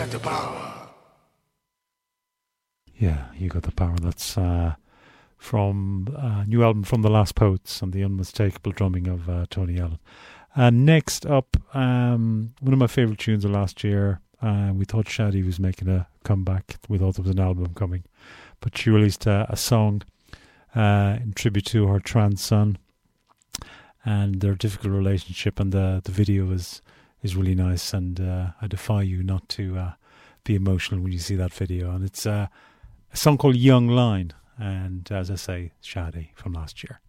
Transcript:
got the power. Yeah, you got the power. That's from a new album from The Last Poets and the unmistakable drumming of Tony Allen. Next up, one of my favourite tunes of last year. We thought Shadi was making a comeback. We thought there was an album coming. But she released a song in tribute to her trans son and their difficult relationship. And the video is really nice. And I defy you not to be emotional when you see that video. And it's a song called Young Line. And as I say, Shadi from last year.